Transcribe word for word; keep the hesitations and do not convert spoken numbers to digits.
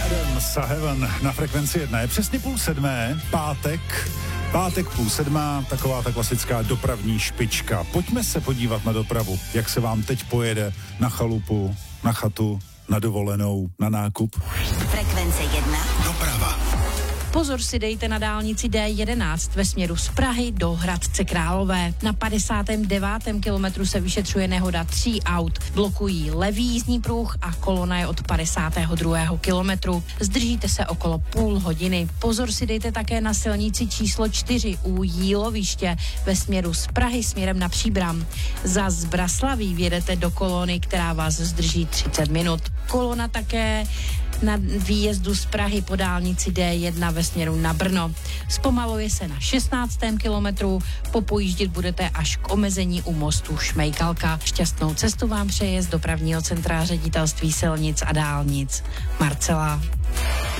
Adams a Heaven na Frekvenci jedna. Je přesně půl sedmé, pátek, pátek půl sedmá, taková ta klasická dopravní špička. Pojďme se podívat na dopravu, jak se vám teď pojede na chalupu, na chatu, na dovolenou, na nákup. Frekvence jedna. Doprava. Pozor si dejte na dálnici D jedenáct ve směru z Prahy do Hradce Králové. Na padesátém devátém kilometru se vyšetřuje nehoda tří aut. Blokují levý jízdní pruh a kolona je od padesátého druhého kilometru. Zdržíte se okolo půl hodiny. Pozor si dejte také na silnici číslo čtyři u Jíloviště ve směru z Prahy směrem na Příbram. Za Zbraslaví vjedete do kolony, která vás zdrží třicet minut. Kolona také na výjezdu z Prahy po dálnici D jedna ve směru na Brno. Zpomaluje se na šestnáctém kilometru, popojíždět budete až k omezení u mostu Šmejkalka. Šťastnou cestu vám přeje z dopravního centra Ředitelství silnic a dálnic Marcela.